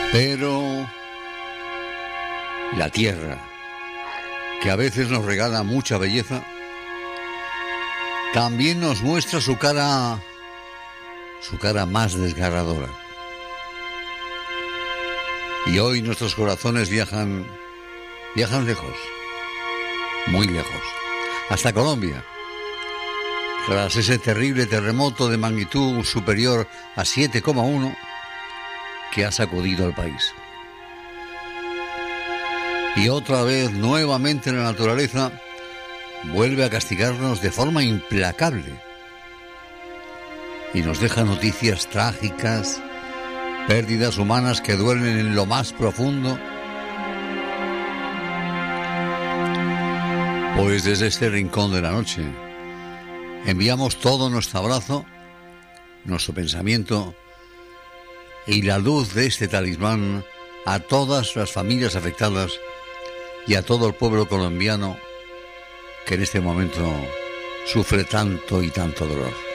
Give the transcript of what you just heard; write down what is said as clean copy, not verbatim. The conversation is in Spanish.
Pero la tierra, que a veces nos regala mucha belleza, también nos muestra su cara más desgarradora. Y hoy nuestros corazones viajan lejos, muy lejos, hasta Colombia, tras ese terrible terremoto de magnitud superior a 7,1 que ha sacudido al país. Y otra vez, nuevamente, la naturaleza vuelve a castigarnos de forma implacable y nos deja noticias trágicas, pérdidas humanas que duelen en lo más profundo. Pues desde este rincón de la noche enviamos todo nuestro abrazo, nuestro pensamiento y la luz de este talismán a todas las familias afectadas y a todo el pueblo colombiano que en este momento sufre tanto y tanto dolor.